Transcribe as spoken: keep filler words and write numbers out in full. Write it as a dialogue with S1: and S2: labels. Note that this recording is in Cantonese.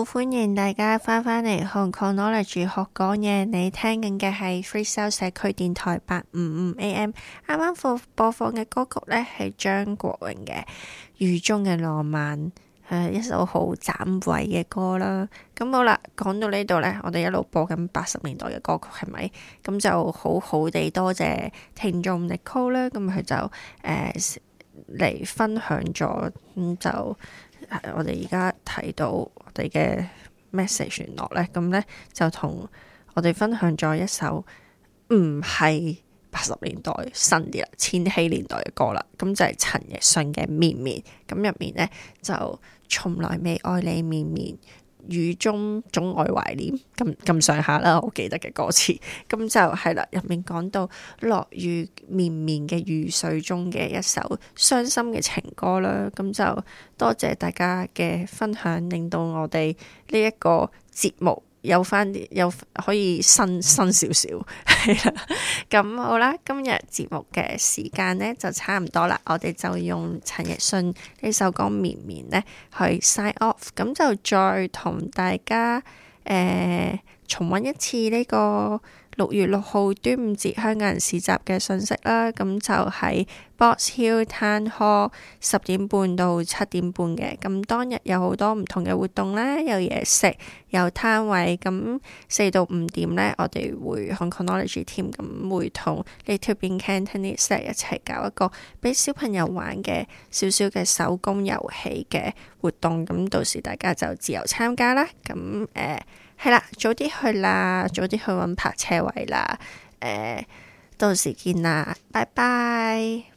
S1: 好，歡迎大家翻返嚟 Hong Kong Knowledge 學講嘢。你聽緊嘅係 Freestyle 社區電台八五五 A M。啱啱播播放嘅歌曲呢係張國榮嘅《雨中嘅浪漫》，係一首好斬胃嘅歌啦。咁好啦，講到呢度呢，我哋一路播緊八十年代嘅歌曲，係咪？咁就好好地多謝聽眾 Nicole 啦。咁佢就誒嚟、呃、分享咗，咁就。我哋而家睇到我哋嘅 message 聯絡咧，咁咧就同我哋分享咗一首唔係八十年代新啲啦，千禧年代嘅歌啦，咁就係陳奕迅嘅《綿綿》，咁入面咧就從來未愛你綿綿。雨中總愛懷念，咁咁上下啦，我記得嘅歌詞，咁就係啦，入面講到落雨綿綿嘅雨水中嘅一首傷心嘅情歌啦，咁就多謝大家嘅分享，令到我哋呢一個節目有翻啲，有可以新新少少，係啦。咁好啦，今日節目嘅時間呢就差唔多啦，我哋就用陳奕迅呢首歌《綿綿》呢去 sign off，咁就再同大家誒、呃、重溫一次呢個六月六號端午節香港人市集嘅信息啦。咁就喺 Box Hill Town Hall 十點半到七點半嘅。咁當日有好多唔同嘅活動啦，有嘢食，有攤位。咁四到五點呢，我哋會 Hong Kong Knowledge Team 咁會同 Little Bean Cantonese 一齊搞一個俾小朋友玩嘅少少嘅手工遊戲嘅活動。咁到時大家就自由參加啦。咁誒係啦，早啲去啦，早啲去搵泊車位啦。誒、呃，到時見啦，拜拜。